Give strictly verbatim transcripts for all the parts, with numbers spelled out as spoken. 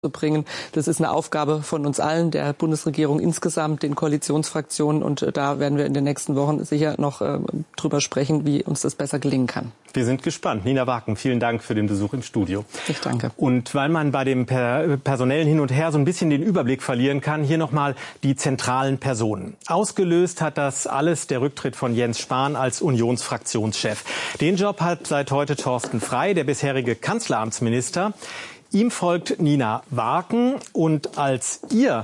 zu bringen. Das ist eine Aufgabe von uns allen, der Bundesregierung insgesamt, den Koalitionsfraktionen. Und da werden wir in den nächsten Wochen sicher noch äh, drüber sprechen, wie uns das besser gelingen kann. Wir sind gespannt. Nina Waken, vielen Dank für den Besuch im Studio. Ich danke. Und weil man bei dem per personellen Hin und Her so ein bisschen den Überblick verlieren kann, hier nochmal die zentralen Personen. Ausgelöst hat das alles der Rücktritt von Jens Spahn als Unionsfraktionschef. Den Job hat seit heute Thorsten Frey, der bisherige Kanzleramtsminister. Ihm folgt Nina Waken und als ihr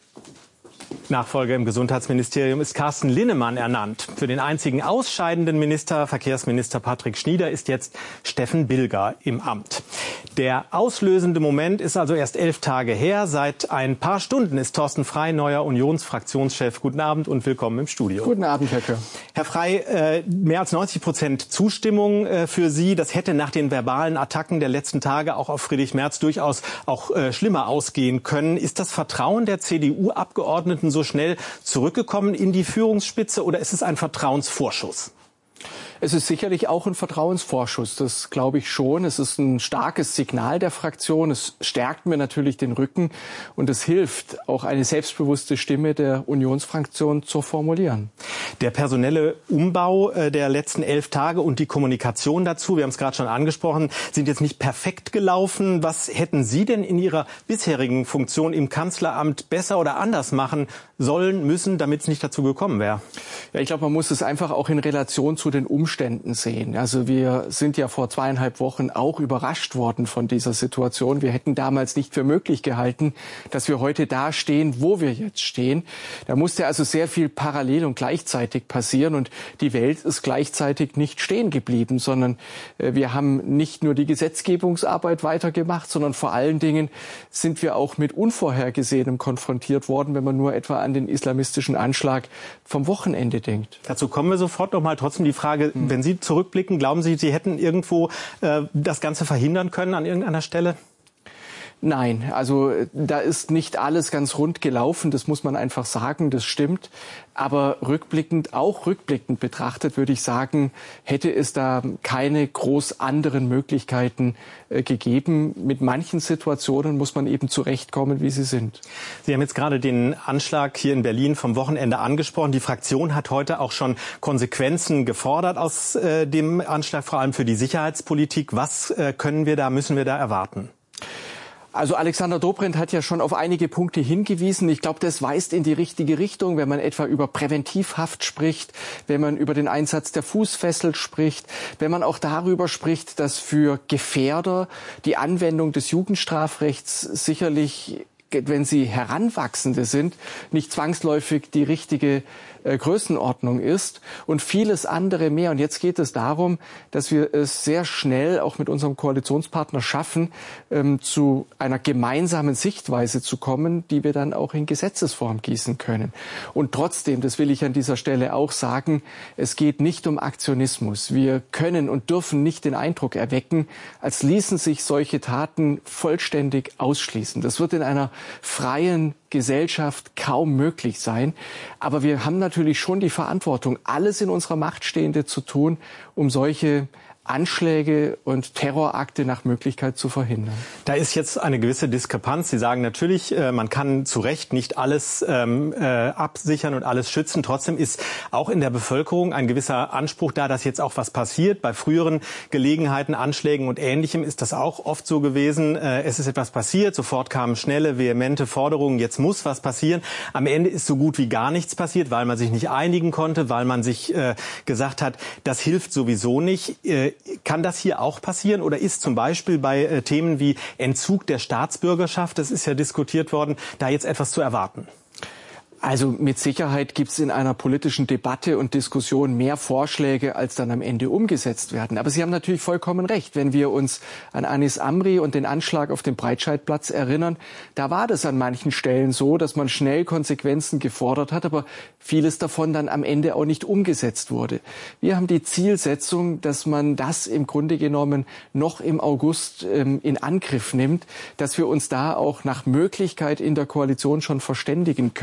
Nachfolger im Gesundheitsministerium ist Carsten Linnemann ernannt. Für den einzigen ausscheidenden Minister, Verkehrsminister Patrick Schnieder, ist jetzt Steffen Bilger im Amt. Der auslösende Moment ist also erst elf Tage her. Seit ein paar Stunden ist Thorsten Frey neuer Unionsfraktionschef. Guten Abend und willkommen im Studio. Guten Abend, Herr Kör. Herr Frey, äh, mehr als neunzig Prozent Zustimmung äh, für Sie. Das hätte nach den verbalen Attacken der letzten Tage auch auf Friedrich Merz durchaus auch äh, schlimmer ausgehen können. Ist das Vertrauen der C D U-Abgeordneten so schnell zurückgekommen in die Führungsspitze oder ist es ein Vertrauensvorschuss? Es ist sicherlich auch ein Vertrauensvorschuss, das glaube ich schon. Es ist ein starkes Signal der Fraktion. Es stärkt mir natürlich den Rücken und es hilft, auch eine selbstbewusste Stimme der Unionsfraktion zu formulieren. Der personelle Umbau der letzten elf Tage und die Kommunikation dazu, wir haben es gerade schon angesprochen, sind jetzt nicht perfekt gelaufen. Was hätten Sie denn in Ihrer bisherigen Funktion im Kanzleramt besser oder anders machen sollen, müssen, damit es nicht dazu gekommen wäre? Ja, ich glaube, man muss es einfach auch in Relation zu den Umständen sehen. Also wir sind ja vor zweieinhalb Wochen auch überrascht worden von dieser Situation. Wir hätten damals nicht für möglich gehalten, dass wir heute da stehen, wo wir jetzt stehen. Da musste also sehr viel parallel und gleichzeitig passieren und die Welt ist gleichzeitig nicht stehen geblieben, sondern wir haben nicht nur die Gesetzgebungsarbeit weitergemacht, sondern vor allen Dingen sind wir auch mit Unvorhergesehenem konfrontiert worden, wenn man nur etwa an den islamistischen Anschlag vom Wochenende denkt. Dazu kommen wir sofort noch mal. Trotzdem die Frage, hm. wenn Sie zurückblicken, glauben Sie, Sie hätten irgendwo äh, das Ganze verhindern können an irgendeiner Stelle? Nein, also da ist nicht alles ganz rund gelaufen, das muss man einfach sagen, das stimmt. Aber rückblickend, auch rückblickend betrachtet, würde ich sagen, hätte es da keine groß anderen Möglichkeiten äh, gegeben. Mit manchen Situationen muss man eben zurechtkommen, wie sie sind. Sie haben jetzt gerade den Anschlag hier in Berlin vom Wochenende angesprochen. Die Fraktion hat heute auch schon Konsequenzen gefordert aus äh, dem Anschlag, vor allem für die Sicherheitspolitik. Was äh, können wir da, müssen wir da erwarten? Also Alexander Dobrindt hat ja schon auf einige Punkte hingewiesen. Ich glaube, das weist in die richtige Richtung, wenn man etwa über Präventivhaft spricht, wenn man über den Einsatz der Fußfessel spricht, wenn man auch darüber spricht, dass für Gefährder die Anwendung des Jugendstrafrechts sicherlich, wenn sie Heranwachsende sind, nicht zwangsläufig die richtige äh, Größenordnung ist und vieles andere mehr. Und jetzt geht es darum, dass wir es sehr schnell auch mit unserem Koalitionspartner schaffen, ähm, zu einer gemeinsamen Sichtweise zu kommen, die wir dann auch in Gesetzesform gießen können. Und trotzdem, das will ich an dieser Stelle auch sagen, es geht nicht um Aktionismus. Wir können und dürfen nicht den Eindruck erwecken, als ließen sich solche Taten vollständig ausschließen. Das wird in einer freien Gesellschaft kaum möglich sein. Aber wir haben natürlich schon die Verantwortung, alles in unserer Macht Stehende zu tun, um solche Anschläge und Terrorakte nach Möglichkeit zu verhindern. Da ist jetzt eine gewisse Diskrepanz. Sie sagen natürlich, man kann zu Recht nicht alles ähm, äh, absichern und alles schützen. Trotzdem ist auch in der Bevölkerung ein gewisser Anspruch da, dass jetzt auch was passiert. Bei früheren Gelegenheiten, Anschlägen und Ähnlichem ist das auch oft so gewesen. Äh, es ist etwas passiert, sofort kamen schnelle, vehemente Forderungen, jetzt muss was passieren. Am Ende ist so gut wie gar nichts passiert, weil man sich nicht einigen konnte, weil man sich äh, gesagt hat, das hilft sowieso nicht. Äh, Kann das hier auch passieren oder ist zum Beispiel bei äh, Themen wie Entzug der Staatsbürgerschaft, das ist ja diskutiert worden, da jetzt etwas zu erwarten? Also mit Sicherheit gibt es in einer politischen Debatte und Diskussion mehr Vorschläge, als dann am Ende umgesetzt werden. Aber Sie haben natürlich vollkommen recht. Wenn wir uns an Anis Amri und den Anschlag auf dem Breitscheidplatz erinnern, da war das an manchen Stellen so, dass man schnell Konsequenzen gefordert hat, aber vieles davon dann am Ende auch nicht umgesetzt wurde. Wir haben die Zielsetzung, dass man das im Grunde genommen noch im August ähm, in Angriff nimmt, dass wir uns da auch nach Möglichkeit in der Koalition schon verständigen können.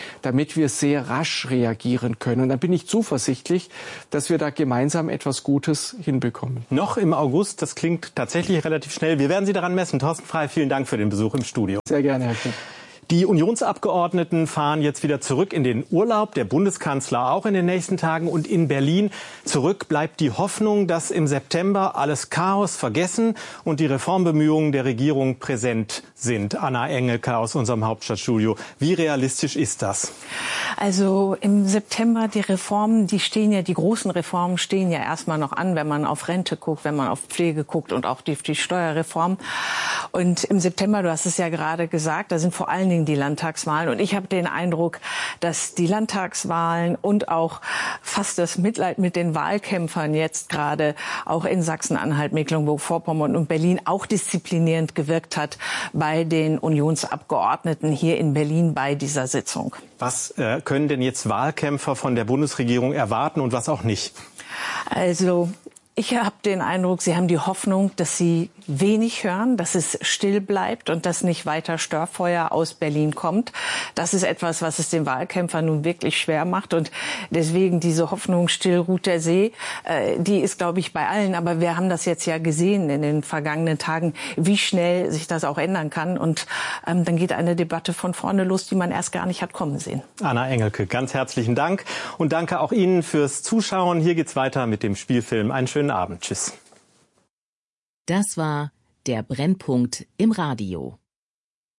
damit wir sehr rasch reagieren können. Und dann bin ich zuversichtlich, dass wir da gemeinsam etwas Gutes hinbekommen. Noch im August, das klingt tatsächlich relativ schnell. Wir werden Sie daran messen. Thorsten Frey, vielen Dank für den Besuch im Studio. Sehr gerne, Herr Kipp. Die Unionsabgeordneten fahren jetzt wieder zurück in den Urlaub, der Bundeskanzler auch in den nächsten Tagen. Und in Berlin zurück bleibt die Hoffnung, dass im September alles Chaos vergessen und die Reformbemühungen der Regierung präsent sind. Anna Engelke aus unserem Hauptstadtstudio. Wie realistisch ist das? Also im September die Reformen, die stehen ja, die großen Reformen stehen ja erstmal noch an, wenn man auf Rente guckt, wenn man auf Pflege guckt und auch die, die Steuerreform. Und im September, du hast es ja gerade gesagt, da sind vor allen Dingen die Landtagswahlen. Und ich habe den Eindruck, dass die Landtagswahlen und auch fast das Mitleid mit den Wahlkämpfern jetzt gerade auch in Sachsen-Anhalt, Mecklenburg-Vorpommern und Berlin auch disziplinierend gewirkt hat bei den Unionsabgeordneten hier in Berlin bei dieser Sitzung. Was äh, können denn jetzt Wahlkämpfer von der Bundesregierung erwarten und was auch nicht? Also ich habe den Eindruck, sie haben die Hoffnung, dass sie wenig hören, dass es still bleibt und dass nicht weiter Störfeuer aus Berlin kommt. Das ist etwas, was es den Wahlkämpfern nun wirklich schwer macht. Und deswegen diese Hoffnung, still ruht der See, äh, die ist, glaube ich, bei allen. Aber wir haben das jetzt ja gesehen in den vergangenen Tagen, wie schnell sich das auch ändern kann. Und ähm, dann geht eine Debatte von vorne los, die man erst gar nicht hat kommen sehen. Anna Engelke, ganz herzlichen Dank. Und danke auch Ihnen fürs Zuschauen. Hier geht's weiter mit dem Spielfilm. Einen schönen Abend. Tschüss. Das war der Brennpunkt im Radio.